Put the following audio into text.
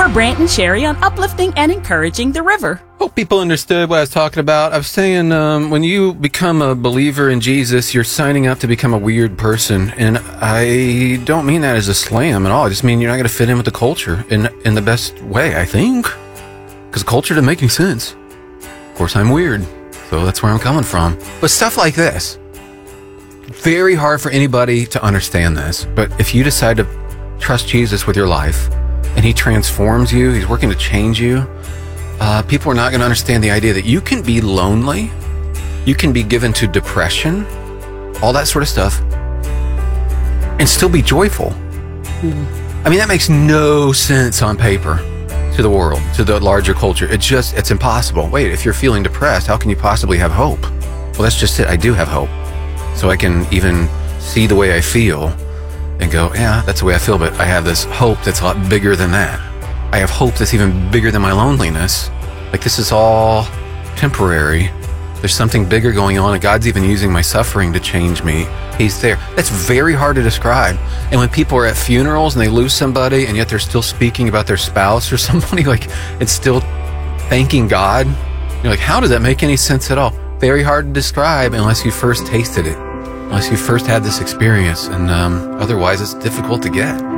are Brant and Sherry on uplifting and encouraging the river. Hope people understood what I was talking about. I was saying when you become a believer in Jesus, you're signing up to become a weird person. And I don't mean that as a slam at all. I just mean you're not going to fit in with the culture in the best way, I think. Because the culture doesn't make any sense. Of course, I'm weird. So that's where I'm coming from. But stuff like this, very hard for anybody to understand this. But if you decide to trust Jesus with your life and he transforms you, he's working to change you, people are not going to understand the idea that you can be lonely, you can be given to depression, all that sort of stuff, and still be joyful. I mean, that makes no sense on paper to the world, to the larger culture. It's impossible. Wait, if you're feeling depressed, how can you possibly have hope? Well, that's just it. I do have hope. So I can even see the way I feel and go, yeah, that's the way I feel, but I have this hope that's a lot bigger than that. I have hope that's even bigger than my loneliness. Like, this is all temporary. There's something bigger going on, and God's even using my suffering to change me. He's there. That's very hard to describe. And when people are at funerals and they lose somebody, and yet they're still speaking about their spouse or somebody, like, it's still thanking God. You're like, how does that make any sense at all? Very hard to describe unless you first tasted it, unless you first had this experience, and otherwise it's difficult to get.